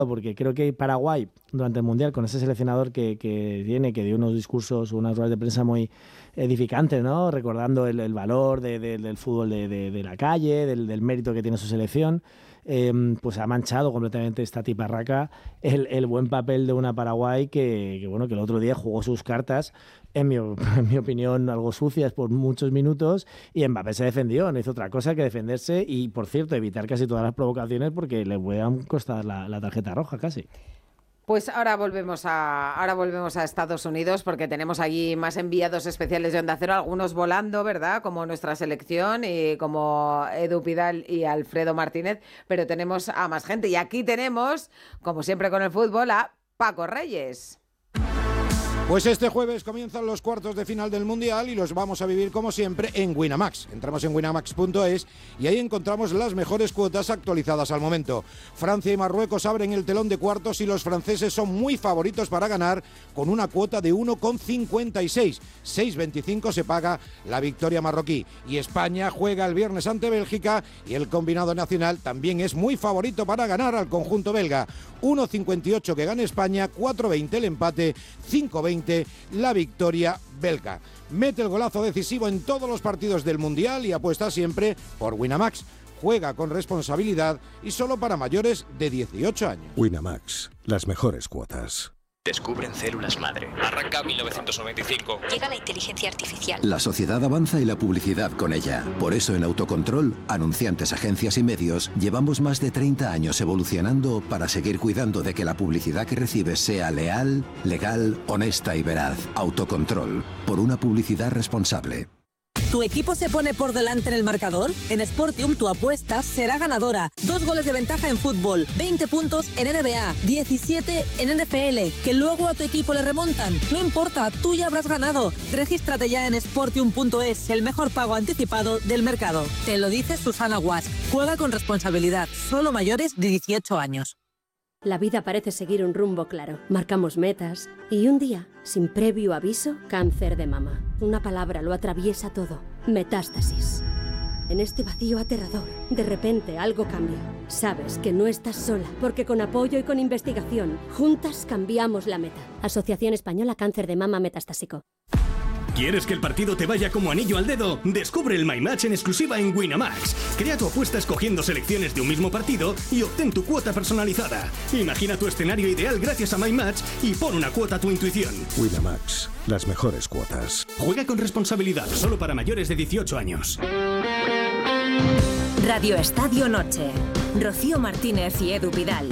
porque creo que Paraguay, durante el Mundial, con ese seleccionador que tiene, que dio unos discursos, unas ruedas de prensa muy edificantes, ¿no? Recordando el valor del fútbol de la calle, del mérito que tiene su selección, pues ha manchado completamente esta tiparraca el buen papel de una Paraguay que el otro día jugó sus cartas, en mi opinión, algo sucias por muchos minutos, y Mbappé se defendió, no hizo otra cosa que defenderse y, por cierto, evitar casi todas las provocaciones porque le puedan costar la tarjeta roja casi. Pues ahora volvemos a Estados Unidos, porque tenemos allí más enviados especiales de Onda Cero, algunos volando, ¿verdad?, como nuestra selección, y como Edu Pidal y Alfredo Martínez, pero tenemos a más gente. Y aquí tenemos, como siempre con el fútbol, a Paco Reyes. Pues este jueves comienzan los cuartos de final del Mundial y los vamos a vivir como siempre en Winamax. Entramos en winamax.es y ahí encontramos las mejores cuotas actualizadas al momento. Francia y Marruecos abren el telón de cuartos y los franceses son muy favoritos para ganar con una cuota de 1,56. 6,25 se paga la victoria marroquí. Y España juega el viernes ante Bélgica y el combinado nacional también es muy favorito para ganar al conjunto belga. 1,58 que gane España, 4,20 el empate, 5,20 la victoria belga. Mete el golazo decisivo en todos los partidos del Mundial y apuesta siempre por Winamax. Juega con responsabilidad y solo para mayores de 18 años. Winamax, las mejores cuotas. Descubren células madre. Arranca 1995. Llega la inteligencia artificial. La sociedad avanza y la publicidad con ella. Por eso en Autocontrol, anunciantes, agencias y medios, llevamos más de 30 años evolucionando para seguir cuidando de que la publicidad que recibes sea leal, legal, honesta y veraz. Autocontrol, por una publicidad responsable. ¿Tu equipo se pone por delante en el marcador? En Sportium tu apuesta será ganadora. 2 goles de ventaja en fútbol, 20 puntos en NBA, 17 en NFL, que luego a tu equipo le remontan. No importa, tú ya habrás ganado. Regístrate ya en Sportium.es, el mejor pago anticipado del mercado. Te lo dice Susana Guas. Juega con responsabilidad, solo mayores de 18 años. La vida parece seguir un rumbo claro. Marcamos metas y un día, sin previo aviso, cáncer de mama. Una palabra lo atraviesa todo. Metástasis. En este vacío aterrador, de repente algo cambia. Sabes que no estás sola, porque con apoyo y con investigación, juntas cambiamos la meta. Asociación Española Cáncer de Mama Metastásico. ¿Quieres que el partido te vaya como anillo al dedo? Descubre el My Match en exclusiva en Winamax. Crea tu apuesta escogiendo selecciones de un mismo partido y obtén tu cuota personalizada. Imagina tu escenario ideal gracias a My Match y pon una cuota a tu intuición. Winamax, las mejores cuotas. Juega con responsabilidad, solo para mayores de 18 años. Radio Estadio Noche. Rocío Martínez y Edu Pidal.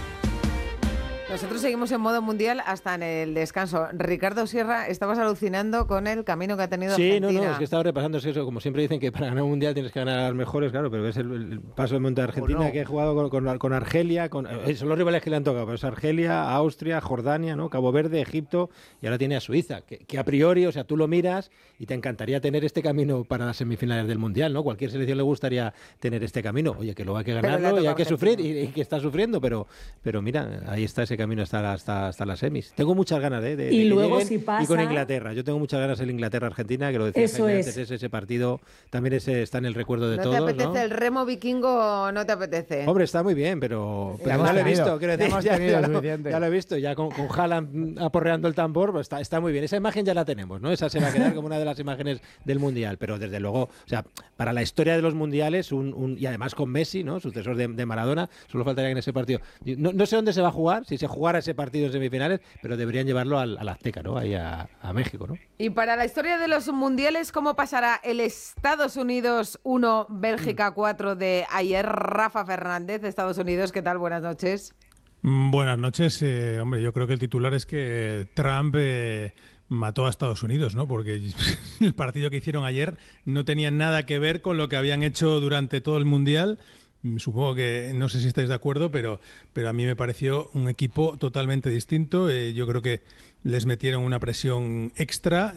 Nosotros seguimos en modo mundial hasta en el descanso. Ricardo Sierra, estabas alucinando con el camino que ha tenido Argentina. Sí, es que estaba repasando eso. Como siempre dicen que para ganar un mundial tienes que ganar a los mejores, claro, pero ves el paso del monte de Argentina, que ha jugado con Argelia, son los rivales que le han tocado, pero es Argelia, Austria, Jordania, ¿no? Cabo Verde, Egipto, y ahora tiene a Suiza, que a priori, o sea, tú lo miras y te encantaría tener este camino para las semifinales del mundial, ¿no? Cualquier selección le gustaría tener este camino. Oye, que lo hay que ganarlo y hay que sufrir, y que está sufriendo, pero mira, ahí está ese camino hasta las semis. Tengo muchas ganas de y luego si pasa, y con Inglaterra. Yo tengo muchas ganas en Inglaterra-Argentina, que lo decía Jaime antes, ese partido también está en el recuerdo de todos. ¿No te apetece el remo vikingo o no te apetece? Hombre, está muy bien, pero ya lo he visto. Ya lo he visto, ya con Haaland aporreando el tambor, pues está muy bien. Esa imagen ya la tenemos, ¿no? Esa se va a quedar como una de las imágenes del Mundial, pero desde luego, o sea, para la historia de los Mundiales, y además con Messi, ¿no? Sucesor de Maradona, solo faltaría que en ese partido... No sé dónde se va a jugar, si se jugara ese partido en semifinales, pero deberían llevarlo al Azteca, ¿no? Ahí a México, ¿no? Y para la historia de los mundiales, ¿cómo pasará el Estados Unidos 1, Bélgica 4 de ayer? Rafa Fernández, de Estados Unidos, ¿qué tal? Buenas noches. Buenas noches. Hombre, yo creo que el titular es que Trump mató a Estados Unidos, ¿no? Porque el partido que hicieron ayer no tenía nada que ver con lo que habían hecho durante todo el Mundial. Supongo que, no sé si estáis de acuerdo, pero a mí me pareció un equipo totalmente distinto. Yo creo que les metieron una presión extra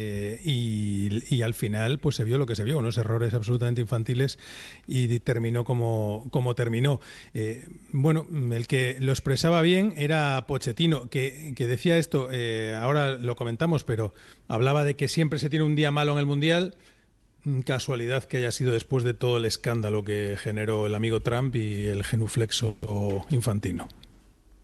y al final pues se vio lo que se vio, unos errores absolutamente infantiles y terminó como terminó. Bueno, el que lo expresaba bien era Pochettino, que decía esto, ahora lo comentamos, pero hablaba de que siempre se tiene un día malo en el Mundial. Casualidad que haya sido después de todo el escándalo que generó el amigo Trump y el genuflexo Infantino.